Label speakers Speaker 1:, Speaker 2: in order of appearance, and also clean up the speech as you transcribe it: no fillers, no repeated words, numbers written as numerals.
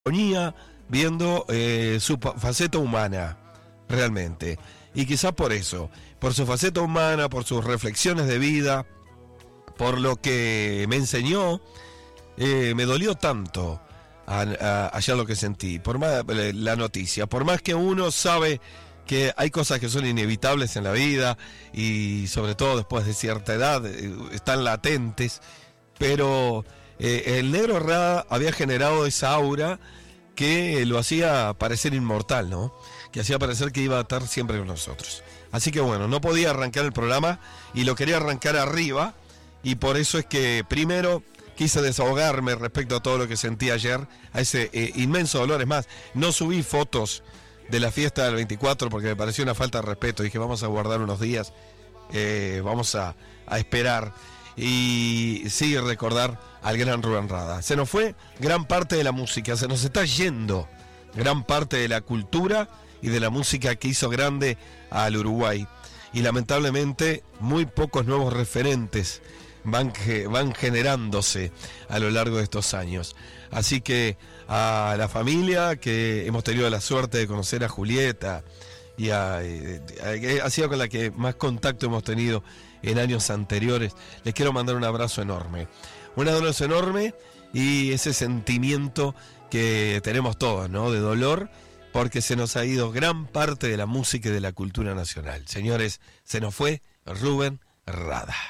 Speaker 1: ponía viendo su faceta humana, realmente. Y quizás por eso, por su faceta humana, por sus reflexiones de vida, por lo que me enseñó, me dolió tanto ayer lo que sentí, por más la noticia, por más que uno sabe que hay cosas que son inevitables en la vida y sobre todo después de cierta edad están latentes, pero el Negro Herrada había generado esa aura que lo hacía parecer inmortal, ¿no? Que hacía parecer que iba a estar siempre con nosotros. Así que bueno, no podía arrancar el programa y lo quería arrancar arriba, y por eso es que primero quise desahogarme respecto a todo lo que sentí ayer, a ese inmenso dolor. Es más, no subí fotos de la fiesta del 24 porque me pareció una falta de respeto. Dije, vamos a guardar unos días, vamos a esperar. Y sí, recordar al gran Rubén Rada. Se nos fue gran parte de la música, se nos está yendo gran parte de la cultura y de la música que hizo grande al Uruguay. Y lamentablemente muy pocos nuevos referentes van generándose a lo largo de estos años. Así que a la familia, que hemos tenido la suerte de conocer a Julieta, y ha sido con la que más contacto hemos tenido en años anteriores, les quiero mandar un abrazo enorme. Un abrazo enorme y ese sentimiento que tenemos todos, ¿no? De dolor, porque se nos ha ido gran parte de la música y de la cultura nacional. Señores, se nos fue Rubén Rada.